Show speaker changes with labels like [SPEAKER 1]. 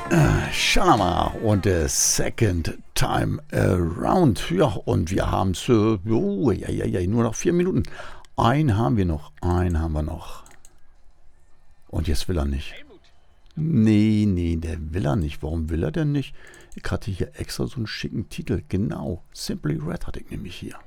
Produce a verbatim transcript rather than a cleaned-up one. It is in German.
[SPEAKER 1] Shalama und der Second Time Around. Ja, und wir haben es, äh, oh, ja, ja, ja, nur noch vier Minuten. Einen haben wir noch, einen haben wir noch. Und jetzt will er nicht. Nee, nee, der will er nicht. Warum will er denn nicht? Ich hatte hier extra so einen schicken Titel. Genau, Simply Red hatte ich nämlich hier.